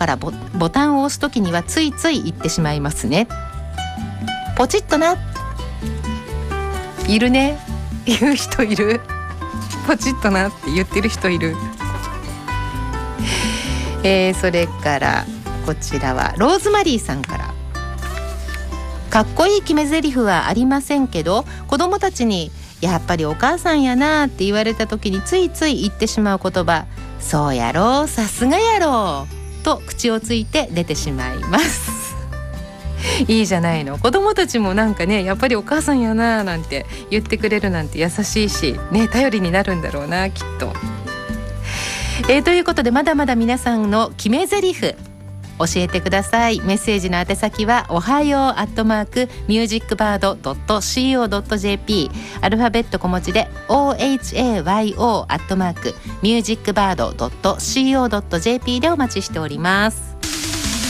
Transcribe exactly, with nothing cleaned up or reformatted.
からボ、ボタンを押すときにはついつい言ってしまいますね。ポチッとな。いるね、言う人いる。ポチッとなって言ってる人いる。えー、それからこちらはローズマリーさんから、かっこいい決め台詞はありませんけど、子供たちにやっぱりお母さんやなって言われた時についつい言ってしまう言葉、そうやろう、さすがやろうと口をついて出てしまいますいいじゃないの。子供たちもなんかね、やっぱりお母さんやななんて言ってくれるなんて優しいしね、頼りになるんだろうな、きっと。えー、ということでまだまだ皆さんの決め台詞教えてください。メッセージの宛先はおはようアットマークミュージックバードドットシーオードットジェーピー、 アルファベット小文字で オーエイチエーワイオー アットマークミュージックバードドットシーオードットジェーピー でお待ちしております。